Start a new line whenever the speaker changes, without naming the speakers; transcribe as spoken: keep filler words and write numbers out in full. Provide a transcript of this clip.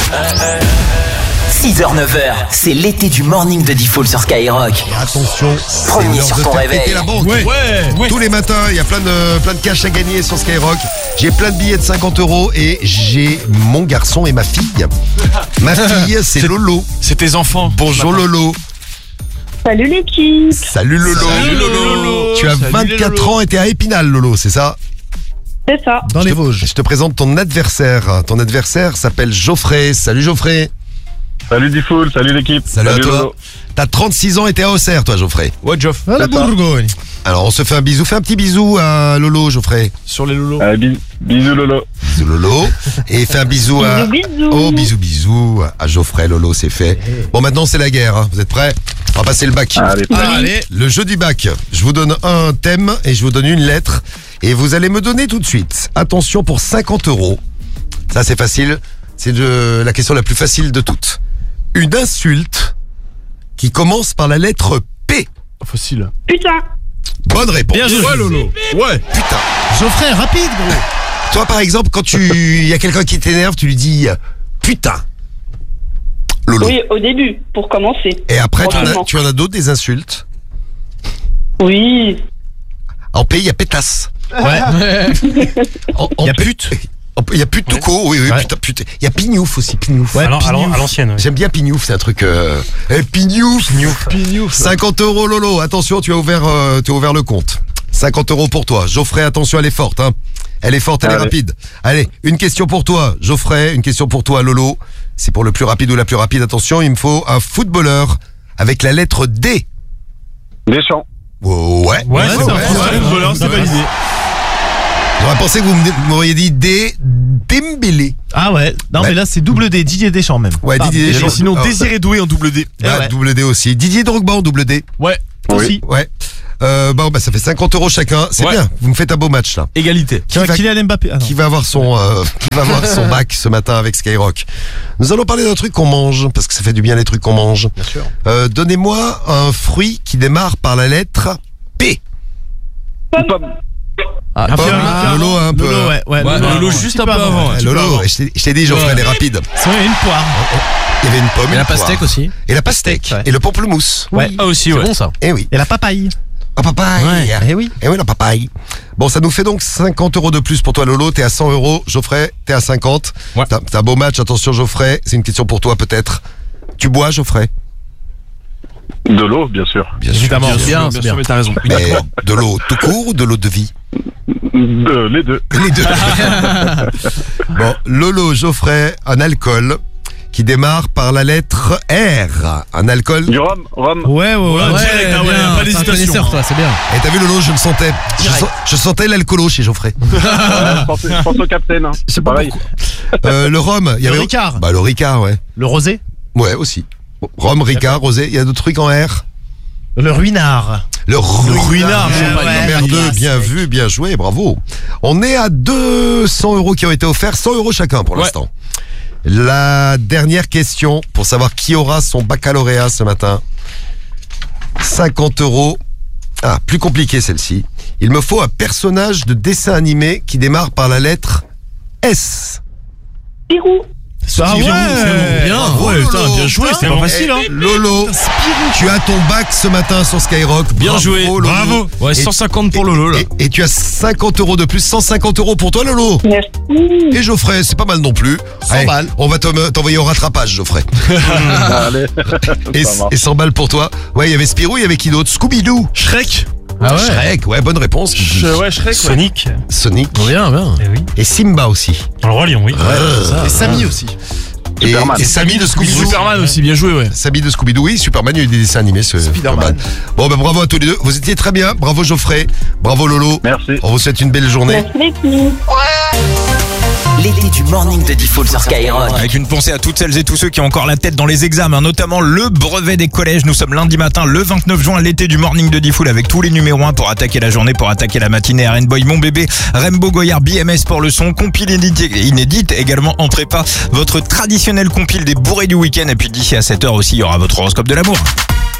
six heures neuf heures, c'est l'été du morning de Diffoul sur Skyrock.
Et attention,
Premier
c'est l'heure
sur
de
ton
faire
réveil.
péter la banque.
Ouais, ouais.
Tous les matins, il y a plein de, plein de cash à gagner sur Skyrock. J'ai plein de billets de cinquante euros et j'ai mon garçon et ma fille. Ma fille, c'est Lolo.
C'est tes enfants.
Bonjour Lolo.
Salut l'équipe.
Salut Lolo.
Salut Lolo.
Tu as
Salut
vingt-quatre
Lolo.
ans et t'es à Épinal, Lolo, c'est ça?
C'est ça.
Dans les Vosges. Je te présente ton adversaire. Ton adversaire s'appelle Geoffrey. Salut Geoffrey.
Salut Diffoul, salut l'équipe.
Salut, à toi.
Lolo.
T'as trente-six ans et t'es à Auxerre, toi, Geoffrey.
Ouais, Geoff.
À la Bourgogne. Alors, on se fait un bisou. Fais un petit bisou à Lolo, Geoffrey.
Sur les lolos.
Euh, bis- bisous Lolo.
Bisous, Lolo. Et fais un bisou à...
Bisous, bisous.
Oh, bisous, bisous à Geoffrey, Lolo, c'est fait. Bon, maintenant, c'est la guerre. Hein. Vous êtes prêts? On va passer le bac.
Allez,
Allez.
Le jeu du bac. Je vous donne un thème et je vous donne une lettre. Et vous allez me donner tout de suite. Attention pour cinquante euros. Ça, c'est facile. C'est de la question la plus facile de toutes. Une insulte qui commence par la lettre P.
Facile.
Putain.
Bonne réponse.
Bien joué, Lolo. Ouais.
Putain.
Geoffrey, rapide, gros.
Toi, par exemple, quand tu, il y a quelqu'un qui t'énerve, tu lui dis putain. Lolo.
Oui, au début, pour commencer.
Et après, tu en, as,
Franchement.
tu en as d'autres des insultes.
Oui.
En P, il y a pétasse.
Ouais.
En, en
Il y a
P-
pute.
en P, Il y a pute tout court. Oui, oui,
Ouais.
putain, putain. Il y a pignouf aussi, pignouf.
Ouais,
Alors, alors,
pignouf.
à l'ancienne, ouais.
J'aime bien pignouf, c'est un truc. Euh... Eh, pignouf.
Pignouf.
cinquante euros, Lolo. Attention, tu as ouvert, euh, tu as ouvert le compte. cinquante euros pour toi. Geoffrey, attention, elle est forte. Hein. Elle est forte, elle est
Allez.
rapide. Allez, une question pour toi, Geoffrey. Une question pour toi, Lolo. C'est pour le plus rapide ou la plus rapide. Attention, il me faut un footballeur avec la lettre D.
Deschamps.
Oh, ouais.
Ouais,
c'est
ouais,
un
ouais,
footballeur,
ouais,
Footballeur,
ouais,
c'est
ouais.
validé.
J'aurais pensé que vous me- m'auriez dit D. Dembélé.
Ah ouais. Non,
Ouais.
mais là, c'est double D. Didier Deschamps, même.
Ouais, Didier
Et
Deschamps.
sinon,
Ah,
Désiré Doué en double D.
bah,
Eh ouais.
double D aussi. Didier Drogba en double D.
Ouais.
Aussi.
Ouais. Euh, bon, bah, ça fait cinquante euros chacun. C'est
Ouais.
bien. Vous me faites un beau match, là.
Égalité.
Qui va,
Kylian Mbappé. Ah non.
qui va avoir son, euh, qui va avoir son bac ce matin avec Skyrock. Nous allons parler d'un truc qu'on mange, parce que ça fait du bien les trucs qu'on mange.
Bien sûr.
Euh, donnez-moi un fruit qui démarre par la lettre P.
Pomme.
Ah,
Pomme,
Ah,
Lolo un peu.
Lolo, ouais. ouais,
Ouais, Lolo, juste un peu avant.
Ouais,
petit peu
Lolo,
avant.
je t'ai je t'ai dit, Geoffrey,
Ouais.
elle est rapide.
C'est vrai, une poire.
Il y avait une pomme,
Et
une
la
poire.
pastèque aussi.
Et la pastèque.
Ouais.
Et le pamplemousse.
Ouais.
Ah, aussi,
C'est
ouais.
bon, ça.
Eh oui.
Et la papaye.
Ah, papaye.
Eh oui.
Eh oui, la papaye. Bon, ça nous fait donc cinquante euros de plus pour toi, Lolo. T'es à cent euros. Geoffrey, t'es à cinquante.
Ouais.
T'as t'as un beau match. Attention, Geoffrey. C'est une question pour toi, peut-être. Tu bois, Geoffrey?
De l'eau, bien sûr.
Bien sûr.
Évidemment.
Bien sûr,
Bien,
bien
c'est
sûr,
bien.
mais t'as raison.
Mais de l'eau tout court ou de l'eau de vie?
De, les deux.
Les deux. Bon, Lolo, Geoffrey, un alcool qui démarre par la lettre R. Un alcool.
Du rhum, rhum.
Ouais, ouais, ouais.
Ouais, direct, ah ouais,
bien.
pas
T'es un
d'hésitation.
connaisseur, toi, c'est bien.
Et t'as vu, Lolo, je le sentais. Je,
Direct.
sens- je sentais l'alcoolo chez Geoffrey.
Ouais, je, pense, je pense au capitaine. Hein.
Je sais
C'est
pas
pareil.
pourquoi. Euh, le rhum. Il y
Le
avait...
Ricard.
Bah, le Ricard, ouais.
Le rosé.
Ouais, aussi. Bon, rhum, Ricard, rosé. Il y a d'autres trucs en R.
Le ruinard.
Le
ruinard,
champagne.
ouais, ouais,
Merdeux,
ouais,
bien
c'est-
vu, bien joué, bravo. On est à deux cents euros qui ont été offerts, cent euros chacun pour
Ouais.
l'instant. La dernière question pour savoir qui aura son baccalauréat ce matin. cinquante euros. Ah, plus compliqué celle-ci. Il me faut un personnage de dessin animé qui démarre par la lettre S.
Spirou.
Ah ouais.
Bien.
Bravo,
Ouais, putain,
Lolo.
bien joué. C'était pas facile, hein.
Eh, Lolo, tu as ton bac ce matin sur Skyrock.
Bien
Bravo,
joué.
Lolo.
Bravo. Ouais,
Et-
cent cinquante pour Lolo, là.
Et, et tu as cinquante euros de plus, cent cinquante euros pour toi, Lolo.
Merci.
Et Geoffrey, c'est pas mal non plus.
cent
Allez,
balles.
On va te- t'envoyer au rattrapage, Geoffrey.
Allez.
Et,
Ça marche.
et cent balles pour toi. Ouais, il y avait Spirou, il y avait qui d'autre? Scooby-Doo.
Shrek.
Ah ouais.
Shrek, ouais, bonne réponse.
Ouais, Shrek, ouais.
Sonic.
Sonic.
Bien, bien.
Eh oui.
Et Simba aussi.
Le roi lion, oui.
Et Samy aussi.
Et,
Superman.
et Samy de Scooby-Doo.
Superman aussi, bien joué, ouais.
Samy de Scooby-Doo, oui, Superman, il y a eu des dessins animés, ce
Spider-Man.
Bon, ben bravo à tous les deux. Vous étiez très bien. Bravo Geoffrey. Bravo Lolo.
Merci.
On vous souhaite une belle journée.
Merci l'équipe.
L'été du morning de Diffoul sur Skyrock.
Avec une pensée à toutes celles et tous ceux qui ont encore la tête dans les examens, notamment le brevet des collèges. Nous sommes lundi matin, le vingt-neuf juin, l'été du morning de Diffoul avec tous les numéros un pour attaquer la journée, pour attaquer la matinée. R N Boy, Mon Bébé, Rembo Goyard, B M S pour le son, compile inédite, inédite également en prépa. Votre traditionnel compile des bourrés du week-end. Et puis d'ici à sept heures aussi, il y aura votre horoscope de l'amour.